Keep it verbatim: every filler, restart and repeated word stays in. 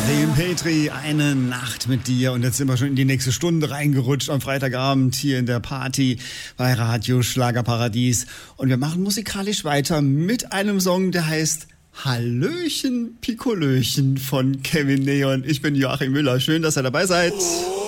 Joachim Petri, eine Nacht mit dir. Und jetzt sind wir schon in die nächste Stunde reingerutscht am Freitagabend hier in der Party bei Radio Schlagerparadies. Und wir machen musikalisch weiter mit einem Song, der heißt Hallöchen Pikolöchen von Kevin Neon. Ich bin Joachim Müller. Schön, dass ihr dabei seid.